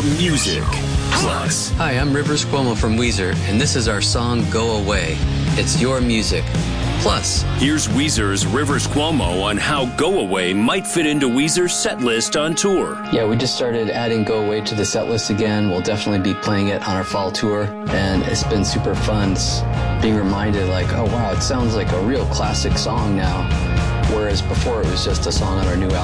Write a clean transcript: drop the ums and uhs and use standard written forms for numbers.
your music. Plus. Hi, I'm Rivers Cuomo from Weezer, and this is our song Go Away. It's your music. Plus. Here's Weezer's Rivers Cuomo on how Go Away might fit into Weezer's set list on tour. Yeah, we just started adding Go Away to the set list again. We'll definitely be playing it on our fall tour, and it's been super fun being reminded, like, oh wow, it sounds like a real classic song now, whereas before it was just a song on our new album.